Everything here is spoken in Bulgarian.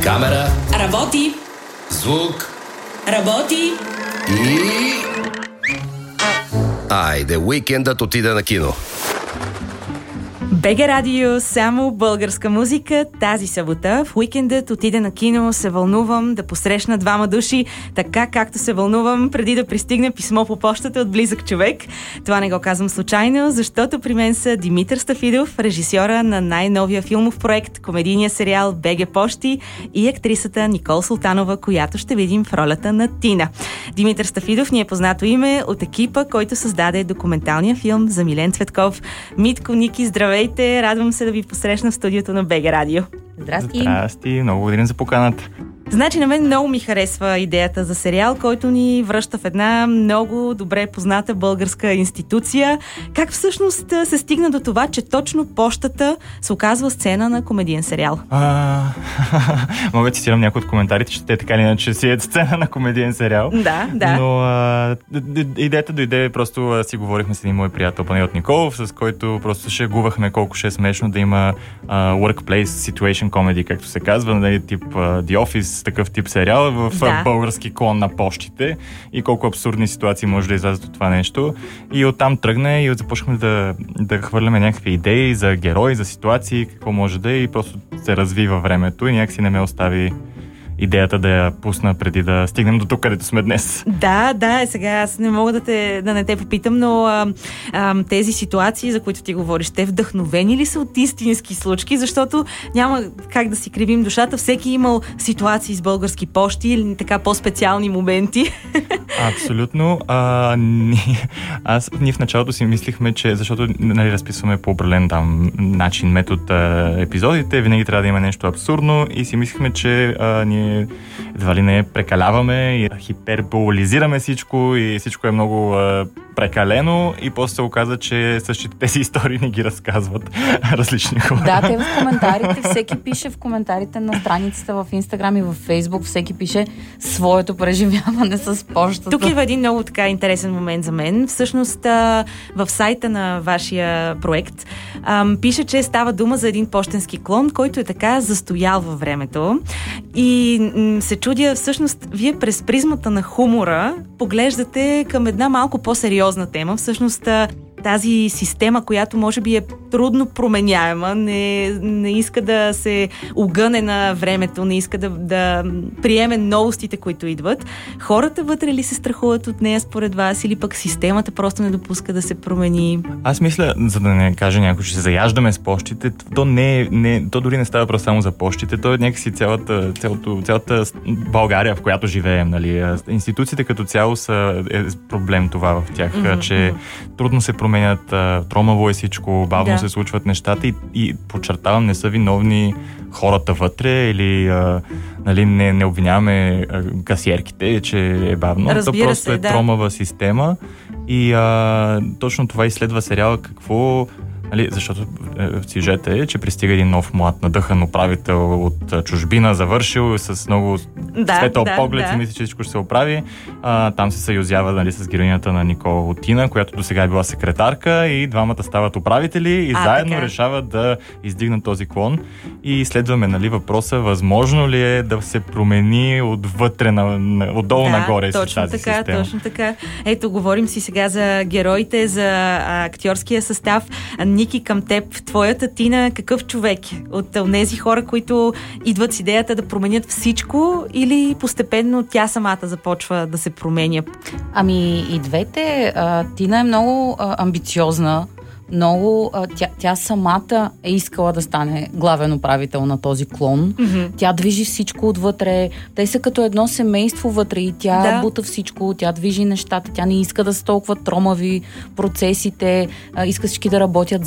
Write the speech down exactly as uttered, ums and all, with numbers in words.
Камера. Работи. Звук. Работи. И... Айде, уикендът отиде на кино. БГ Радио, само българска музика. Тази събота в уикендът отиде на кино. Се вълнувам да посрещна двама души, така както се вълнувам преди да пристигне писмо по почтата от близък човек. Това не го казвам случайно, защото при мен са Димитър Стафидов, режисьора на най-новия филмов проект, комедийния сериал БГ Пощи, и актрисата Никол Султанова, която ще видим в ролята на Тина. Димитър Стафидов ни е познато име от екипа, който създаде документалния филм за Милен Цветков. Митко, Ники, здравейте! Радвам се да ви посрещна в студиото на БГ Радио. Здрасти! Здрасти! Много благодарим за поканата. Значи, на мен много ми харесва идеята за сериал, който ни връща в една много добре позната българска институция. Как всъщност се стигна до това, че точно пощата се оказва сцена на комедиен сериал? А, мога да цитирам някои от коментарите, че те така или иначе си е сцена на комедиен сериал. Да, да. Но а, идеята дойде, просто а, си говорихме с един мой приятел, Панайот Николов, с който просто шегувахме колко ще е смешно да има а, workplace situation comedy, както се казва, нали, тип а, The Office, такъв тип сериал в да. български клон на пощите и колко абсурдни ситуации може да излязат от това нещо. И оттам тръгна и започнахме да, да хвърляме някакви идеи за герои, за ситуации, какво може да е, и просто се разви във времето и някакси не ме остави идеята да я пусна преди да стигнем до тук, където сме днес. Да, да, сега аз не мога да, те, да не те попитам, но а, а, тези ситуации, за които ти говориш, те вдъхновени ли са от истински случки? Защото няма как да си кривим душата. Всеки имал ситуации с български пощи или така по-специални моменти. Абсолютно. А, ние, аз, ние в началото си мислихме, че защото нали, разписваме по определен там начин, метод а, епизодите, винаги трябва да има нещо абсурдно и си мислихме, че а, ние едва ли не прекаляваме и хиперболизираме всичко и всичко е много а, прекалено и после се оказа, че същите тези истории не ги разказват различни хора. Да, те в коментарите, всеки пише в коментарите на страницата в Инстаграм и в Фейсбук, всеки пише своето преживяване с пощата. Тук е един много така интересен момент за мен. Всъщност а, в сайта на вашия проект а, пише, че става дума за един пощенски клон, който е така застоял във времето и м- се чудя всъщност вие през призмата на хумора поглеждате към една малко по-сериозна тема. Всъщност тази система, която може би е трудно променяема, не, не иска да се огъне на времето, не иска да, да приеме новостите, които идват. Хората вътре ли се страхуват от нея според вас или пък системата просто не допуска да се промени? Аз мисля, за да не каже някой, че се заяждаме с пощите, то, не, не, то дори не става просто само за пощите, то е някакси цялата, цялото, цялата България, в която живеем. Нали? Институциите като цяло са е проблем това в тях, mm-hmm. че трудно се променят, тромаво е всичко, бавно да. се случват нещата и, и подчертавам, не са виновни хората вътре или а, нали, не, не обвиняваме а, касиерките, че е бавно. Разбира То просто се, е да. тромава система и а, точно това изследва сериала какво... Нали, защото в сюжета е, че пристига един нов млад надъхан управител от чужбина, завършил с много да, светъл да, поглед да. и мисли, че всичко ще се оправи. А, там се съюзява нали, с героинята на Никол Тина, която до сега е била секретарка и двамата стават управители и а, заедно така. решават да издигнат този клон. И изследваме нали, въпроса, възможно ли е да се промени отвътре, на, на, отдолу да, нагоре точно с тази така, система. Точно така. Ето, говорим си сега за героите, за актьорския състав. Ники, към теб, твоята Тина, какъв човек е? От тези хора, които идват с идеята да променят всичко или постепенно тя самата започва да се променя? Ами и двете. А, Тина е много а, амбициозна. Много, а, тя, тя самата е искала да стане главен управител на този клон. Mm-hmm. Тя движи всичко отвътре. Те са като едно семейство вътре и тя да. бута всичко, тя движи нещата. Тя не иска да са толкова тромави процесите, а, иска всички да работят